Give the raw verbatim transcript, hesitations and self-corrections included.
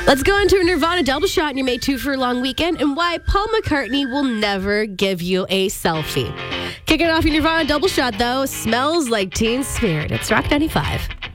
Let's go into a Nirvana double shot and you made two for a long weekend and why Paul McCartney will never give you a selfie. Kicking off your Nirvana double shot, though, Smells Like Teen Spirit. It's Rock ninety-five.